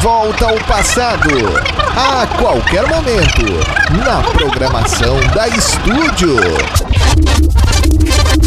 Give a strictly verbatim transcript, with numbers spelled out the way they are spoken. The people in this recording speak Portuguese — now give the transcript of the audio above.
volta ao passado, a qualquer momento, na programação da Estúdio.